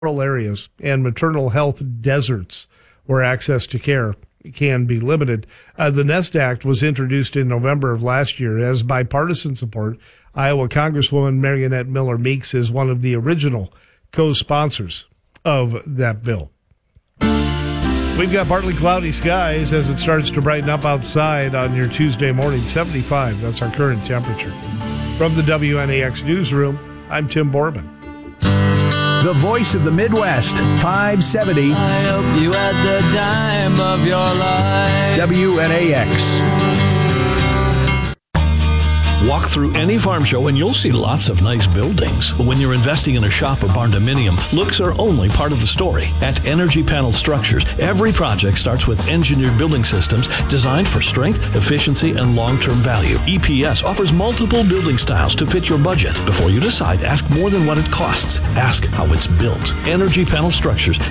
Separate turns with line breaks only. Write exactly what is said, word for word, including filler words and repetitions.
rural areas and maternal health deserts where access to care can be limited. Uh, the NEST Act was introduced in November of last year as bipartisan support. Iowa Congresswoman Marionette Miller Meeks is one of the original co-sponsors of that bill. We've got partly cloudy skies as it starts to brighten up outside on your Tuesday morning. seventy-five, that's our current temperature. From the W N A X newsroom, I'm Tim Borbin.
The voice of the Midwest, five seventy.
I hope you had the time of your life.
W N A X.
Walk through any farm show and you'll see lots of nice buildings. But when you're investing in a shop or barn-dominium, looks are only part of the story. At Energy Panel Structures, every project starts with engineered building systems designed for strength, efficiency, and long-term value. E P S offers multiple building styles to fit your budget. Before you decide, ask more than what it costs. Ask how it's built. Energy Panel Structures.